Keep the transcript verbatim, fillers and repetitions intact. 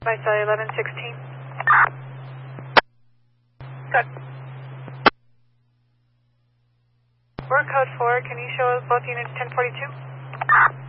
By cell eleven sixteen. Good. We're code four. Can you show both units ten forty-two?